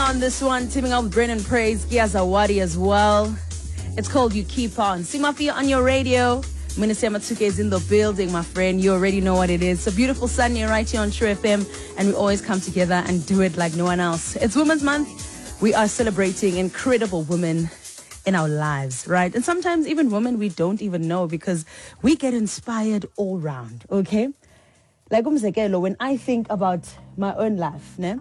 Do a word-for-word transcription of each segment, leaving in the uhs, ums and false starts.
on this one, teaming up with Brennan Praise, Gia Zawadi as well. It's called You Keep On. Simafia on your radio. Minister Matsuke is in the building, my friend. You already know what it is. It's a beautiful Sunday right here on True F M, and we always come together and do it like no one else. It's Women's Month. We are celebrating incredible women in our lives, right? And sometimes even women we don't even know, because we get inspired all round, okay? Like umzekelo, when I think about my own life, ne?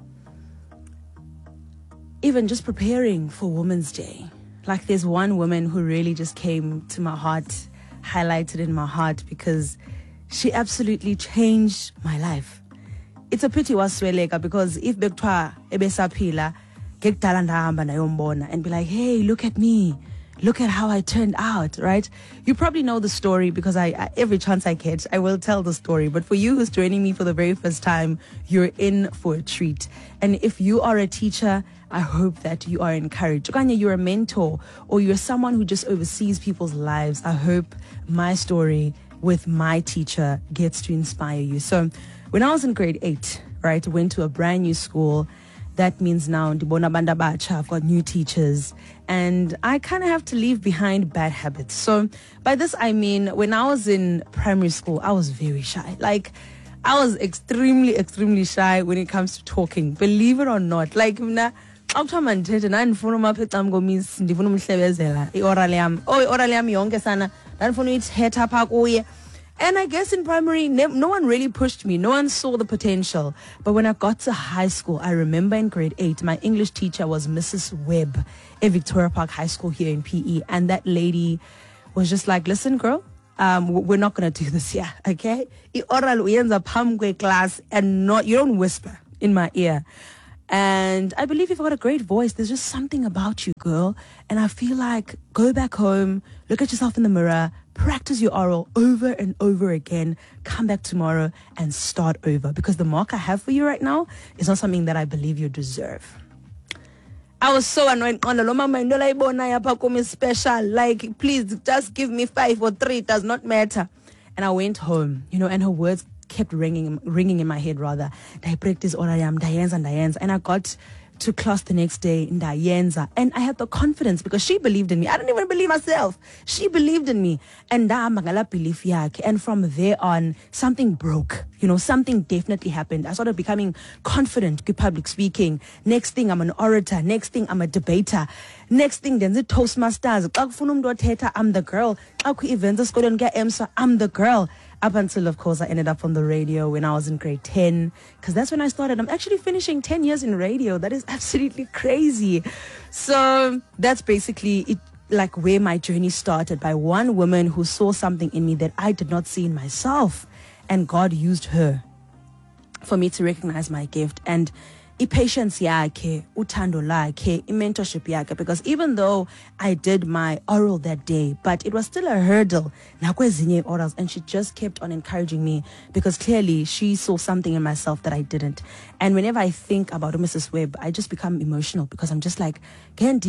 Even just preparing for Women's Day, like there's one woman who really just came to my heart, highlighted in my heart, because she absolutely changed my life. It's a pity wasweleka, because if bekuthiwa ebesaphila ngekudala ndahamba nayombona and be like, hey, look at me, look at how I turned out, right? You probably know the story, because I, I every chance I get, I will tell the story. But for you who's joining me for the very first time, you're in for a treat. And if you are a teacher, I hope that you are encouraged. Okanye you're a mentor, or you're someone who just oversees people's lives. I hope my story with my teacher gets to inspire you. So when I was in grade eight, right, went to a brand new school. That means now ndibona banda bacha, I've got new teachers, and I kind of have to leave behind bad habits. So by this I mean, when I was in primary school, I was very shy. Like, I was extremely, extremely shy when it comes to talking. Believe it or not. Like, mna awuthiwa mandithethe ndandifuna umapha ecam komisi ndifuna umhlebezela i-oral yam. Oh, i-oral yam yonke sana ndandifuna uyithetha apha kuye. And I guess in primary, no one really pushed me. No one saw the potential. But when I got to high school, I remember in grade eight, my English teacher was Missus Webb at Victoria Park High School here in P E. And that lady was just like, listen, girl, um, we're not going to do this here, okay? I-oral uyenza phambi kweclass, and not, you don't whisper in my ear. And I believe you've got a great voice. There's just something about you, girl. And I feel like go back home, look at yourself in the mirror, practice your oral over and over again, come back tomorrow and start over. Because the mark I have for you right now is not something that I believe you deserve. I was so annoyed. Special. Like, please just give me five or three. It does not matter. And I went home, you know, and her words kept ringing ringing in my head, rather. I practice orayam, dayenza, dayenza. And I got to class the next day in dayenza. And I had the confidence because she believed in me. I didn't even believe myself. She believed in me. And da magala belief yak. And from there on, something broke. You know, something definitely happened. I started becoming confident with public speaking. Next thing, I'm an orator. Next thing, I'm a debater. Next thing, then the Toastmasters. I'm the girl. I'm the girl. Up until, of course, I ended up on the radio when I was in grade ten, because that's when I started. I'm actually finishing ten years in radio. That is absolutely crazy. So that's basically it, like where my journey started, by one woman who saw something in me that I did not see in myself. And God used her for me to recognize my gift. And i-patience yakhe, uthando lakhe, i-mentorship yakhe, because even though I did my oral that day, but it was still a hurdle, nakwezinye orals, and she just kept on encouraging me, because clearly she saw something in myself that I didn't. And whenever I think about Missus Webb, I just become emotional, because I'm just like, would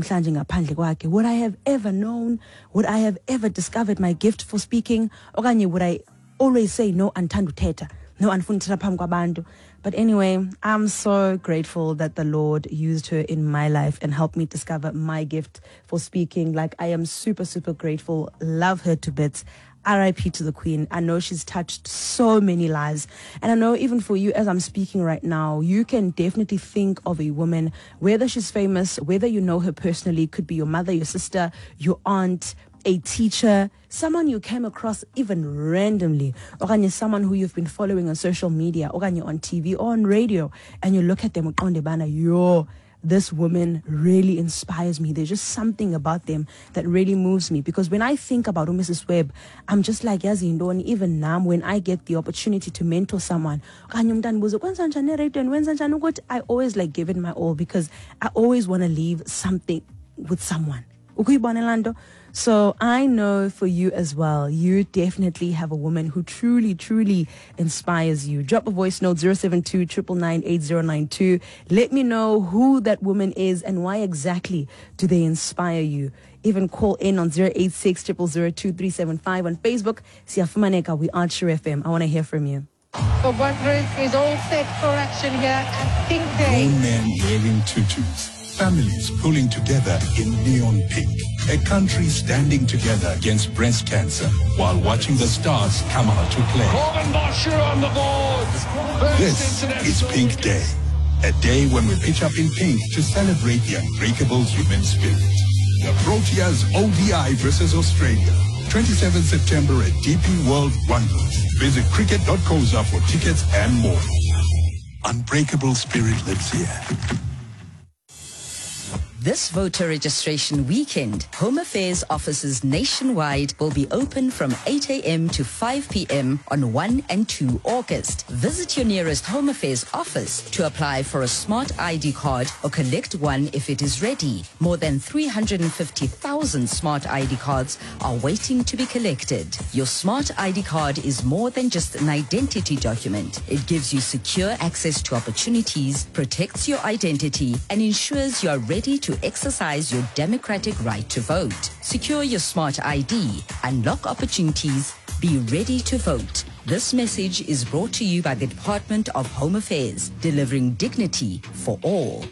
I have ever known, would I have ever discovered my gift for speaking, okanye would I always say no anthanda uthetha, no anfuna uthetha phambi kwabantu? But anyway, I'm so grateful that the Lord used her in my life and helped me discover my gift for speaking. Like, I am super, super grateful. Love her to bits. R I P to the Queen. I know she's touched so many lives. And I know even for you, as I'm speaking right now, you can definitely think of a woman, whether she's famous, whether you know her personally, could be your mother, your sister, your aunt, a teacher, someone you came across even randomly, or someone who you've been following on social media, or on T V or on radio, and you look at them, yo, this woman really inspires me. There's just something about them that really moves me. Because when I think about Missus Webb, I'm just like, Yazindoni, even now, when I get the opportunity to mentor someone, I always like give it my all, because I always want to leave something with someone. So I know for you as well, you definitely have a woman who truly, truly inspires you. Drop a voice note, zero seven two, nine nine nine, eight zero nine two. Let me know who that woman is and why exactly do they inspire you. Even call in on zero eight six, zero zero zero, two three seven five. On Facebook, Siafumaneka, we are True F M. I want to hear from you. For one group is all set for action here at Pink Day. wearing tutus. Families pulling together in neon pink. A country standing together against breast cancer while watching the stars come out to play. Corbin Bosher on the board. This is Pink Day. A day when we pitch up in pink to celebrate the unbreakable human spirit. The Proteas O D I versus Australia. twenty-seventh September at D P World Wonders. Visit cricket dot coza for tickets and more. Unbreakable spirit lives here. This voter registration weekend, Home Affairs offices nationwide will be open from eight a.m. to five p.m. on first and second August. Visit your nearest Home Affairs office to apply for a smart I D card or collect one if it is ready. More than three hundred fifty thousand smart I D cards are waiting to be collected. Your smart I D card is more than just an identity document. It gives you secure access to opportunities, protects your identity, and ensures you are ready to exercise your democratic right to vote. Secure your smart I D, unlock opportunities, be ready to vote. This message is brought to you by the Department of Home Affairs, delivering dignity for all.